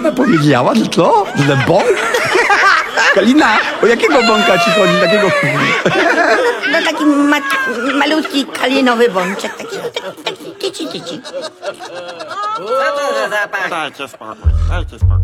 ona powiedziała, że co? Że bąk? Kalina, o jakiego bąka ci chodzi? Takiego... No taki malutki kalinowy bączek, taki tyci. Co to za zapach? Dajcie spokój.